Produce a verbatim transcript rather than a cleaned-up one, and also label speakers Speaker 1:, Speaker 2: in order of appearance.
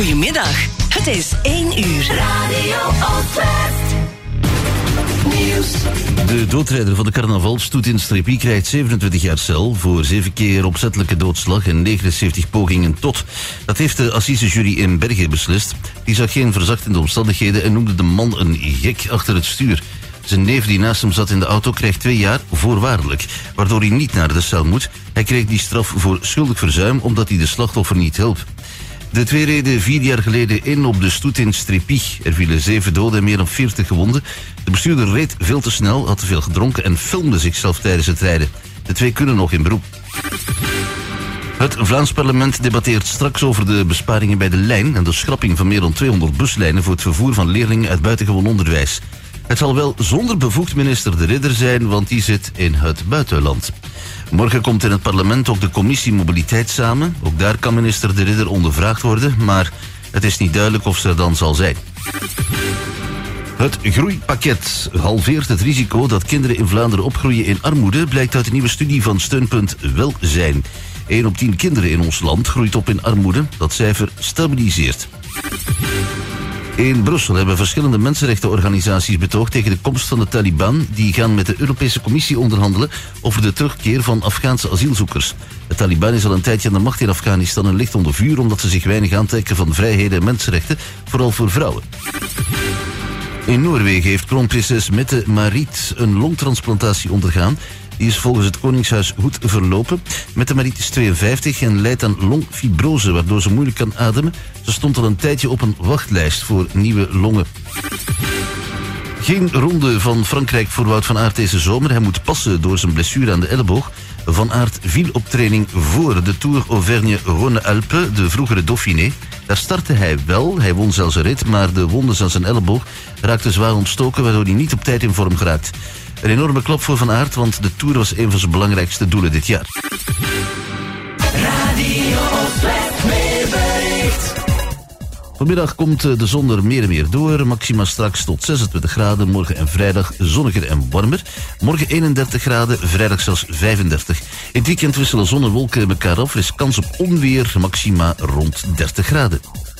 Speaker 1: Goedemiddag, het is één uur. Radio Oostwest. Nieuws.
Speaker 2: De doodrijder van de carnavalsstoet in Streepie krijgt zevenentwintig jaar cel voor zeven keer opzettelijke doodslag en negenenzeventig pogingen tot. Dat heeft de assisejury in Bergen beslist. Die zag geen verzachtende omstandigheden en noemde de man een gek achter het stuur. Zijn neef die naast hem zat in de auto krijgt twee jaar voorwaardelijk, waardoor hij niet naar de cel moet. Hij kreeg die straf voor schuldig verzuim omdat hij de slachtoffer niet hielp. De twee reden vier jaar geleden in op de stoet in Streepie. Er vielen zeven doden en meer dan veertig gewonden. De bestuurder reed veel te snel, had te veel gedronken en filmde zichzelf tijdens het rijden. De twee kunnen nog in beroep. Het Vlaams parlement debatteert straks over de besparingen bij de lijn en de schrapping van meer dan tweehonderd buslijnen voor het vervoer van leerlingen uit buitengewoon onderwijs. Het zal wel zonder bevoegd minister De Ridder zijn, want die zit in het buitenland. Morgen komt in het parlement ook de commissie Mobiliteit samen. Ook daar kan minister De Ridder ondervraagd worden, maar het is niet duidelijk of ze er dan zal zijn. Het groeipakket halveert het risico dat kinderen in Vlaanderen opgroeien in armoede, blijkt uit een nieuwe studie van Steunpunt Welzijn. één op tien kinderen in ons land groeit op in armoede. Dat cijfer stabiliseert. In Brussel hebben verschillende mensenrechtenorganisaties betoogd tegen de komst van de Taliban. Die gaan met de Europese Commissie onderhandelen over de terugkeer van Afghaanse asielzoekers. De Taliban is al een tijdje aan de macht in Afghanistan en ligt onder vuur omdat ze zich weinig aantrekken van vrijheden en mensenrechten, vooral voor vrouwen. In Noorwegen heeft kroonprinses Mette-Marit een longtransplantatie ondergaan. Die is volgens het Koningshuis goed verlopen. Mette-Marit is tweeënvijftig en lijdt aan longfibrose, waardoor ze moeilijk kan ademen. Ze stond al een tijdje op een wachtlijst voor nieuwe longen. Geen ronde van Frankrijk voor Wout van Aert deze zomer. Hij moet passen door zijn blessure aan de elleboog. Van Aert viel op training voor de Tour Auvergne-Rhône-Alpes, de vroegere Dauphiné. Daar startte hij wel, hij won zelfs een rit, maar de wondes aan zijn elleboog raakten zwaar ontstoken, waardoor hij niet op tijd in vorm geraakt. Een enorme klap voor Van Aert, want de Tour was een van zijn belangrijkste doelen dit jaar.
Speaker 1: Radio Oostwest weerbericht.
Speaker 2: Vanmiddag komt de zon er meer en meer door. Maxima straks tot zesentwintig graden. Morgen en vrijdag zonniger en warmer. Morgen eenendertig graden, vrijdag zelfs vijfendertig. In het weekend wisselen zon en wolken elkaar af. Er is kans op onweer, maxima rond dertig graden.